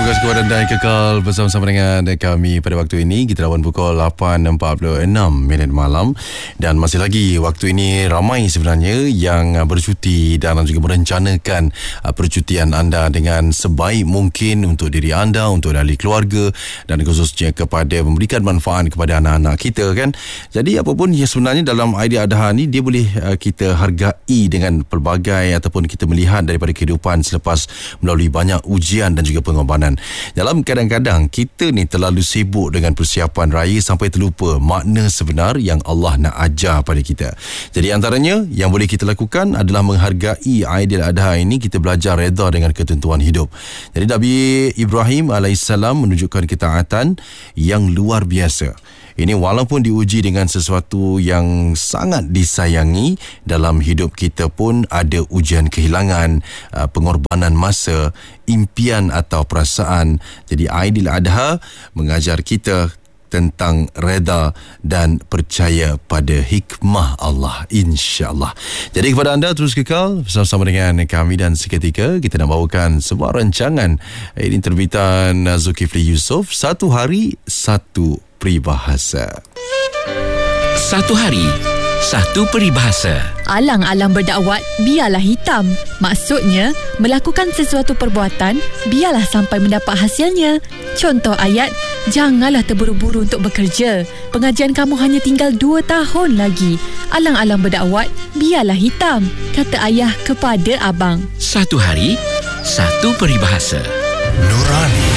Terima kasih kepada anda yang kekal bersama-sama dengan kami pada waktu ini. Kita lawan pukul 8.46 malam. Dan masih lagi waktu ini ramai sebenarnya yang bercuti dan juga merencanakan percutian anda dengan sebaik mungkin untuk diri anda, untuk ahli keluarga dan khususnya kepada memberikan manfaat kepada anak-anak kita kan. Jadi apapun yang sebenarnya dalam idea Adha ni, dia boleh kita hargai dengan pelbagai ataupun kita melihat daripada kehidupan selepas melalui banyak ujian dan juga pengorbanan. Dalam kadang-kadang kita ni terlalu sibuk dengan persiapan raya sampai terlupa makna sebenar yang Allah nak ajar pada kita. Jadi antaranya yang boleh kita lakukan adalah menghargai Aidil Adha ini, kita belajar redha dengan ketentuan hidup. Jadi Nabi Ibrahim AS menunjukkan ketaatan yang luar biasa. Ini walaupun diuji dengan sesuatu yang sangat disayangi, dalam hidup kita pun ada ujian kehilangan, pengorbanan masa, impian atau perasaan. Jadi Aidil Adha mengajar kita tentang reda dan percaya pada hikmah Allah, insya-Allah. Jadi kepada anda terus kekal bersama dengan kami dan seketika kita nak bawakan sebuah rancangan. Ini terbitan Zulkifli Yusof, Satu Hari Satu Peribahasa. Satu hari, satu peribahasa. Alang-alang berdakwat, biarlah hitam. Maksudnya, melakukan sesuatu perbuatan, biarlah sampai mendapat hasilnya. Contoh ayat, janganlah terburu-buru untuk bekerja. Pengajian kamu hanya tinggal 2 tahun lagi. Alang-alang berdakwat, biarlah hitam, kata ayah kepada abang. Satu hari, satu peribahasa. Nurani.